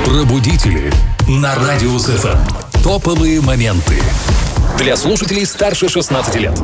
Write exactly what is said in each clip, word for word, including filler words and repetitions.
Пробудители на Радио эф эм. Топовые моменты для слушателей старше шестнадцати лет.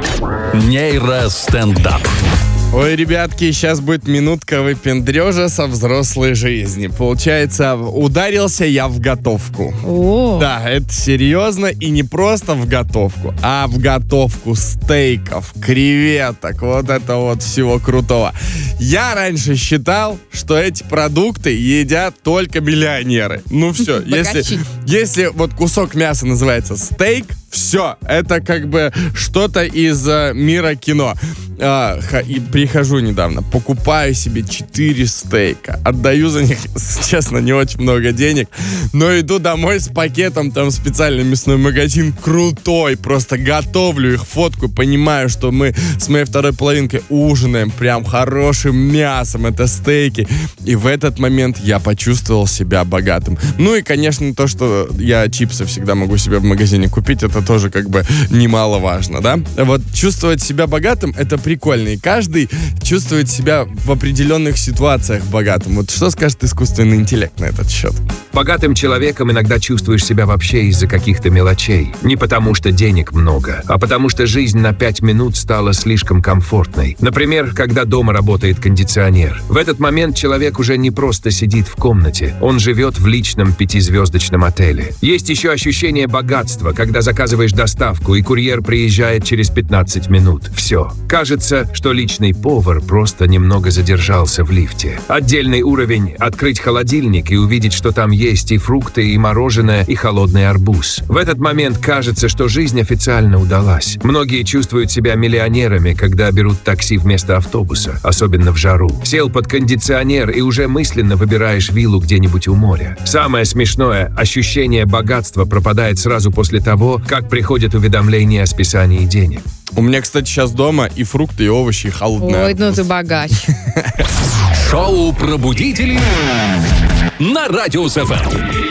Нейростендап. Ой, ребятки, сейчас будет минутка выпендрежа со взрослой жизни. Получается, ударился я в готовку. О. Да, это серьезно, и не просто в готовку, а в готовку стейков, креветок, вот это вот всего крутого. Я раньше считал, что эти продукты едят только миллионеры. Ну все, если, если вот кусок мяса называется стейк, все, это как бы что-то из э, мира кино. А, и прихожу недавно, покупаю себе четыре стейка, отдаю за них, честно, не очень много денег, но иду домой с пакетом, там специальный мясной магазин, крутой, просто готовлю их, фотку, понимаю, что мы с моей второй половинкой ужинаем прям хорошим мясом, это стейки, и в этот момент я почувствовал себя богатым. Ну и, конечно, то, что я чипсы всегда могу себе в магазине купить, это тоже как бы немаловажно, да? Вот чувствовать себя богатым, это прикольно, и каждый чувствует себя в определенных ситуациях богатым. Вот что скажет искусственный интеллект на этот счет? Богатым человеком иногда чувствуешь себя вообще из-за каких-то мелочей. Не потому что денег много, а потому что жизнь на пять минут стала слишком комфортной. Например, когда дома работает кондиционер. В этот момент человек уже не просто сидит в комнате, он живет в личном пятизвездочном отеле. Есть еще ощущение богатства, когда заказываешь доставку, и курьер приезжает через пятнадцать минут. Все. Кажется, что личный повар просто немного задержался в лифте. Отдельный уровень – открыть холодильник и увидеть, что там есть и фрукты, и мороженое, и холодный арбуз. В этот момент кажется, что жизнь официально удалась. Многие чувствуют себя миллионерами, когда берут такси вместо автобуса, особенно в жару. Сел под кондиционер и уже мысленно выбираешь виллу где-нибудь у моря. Самое смешное – ощущение богатства пропадает сразу после того, как приходит уведомление о списании денег. У меня, кстати, сейчас дома и фрукты, и овощи, и холодный Ой, арбуз. ну ты богач. Шоу «Пробудители» на Радио эф эм.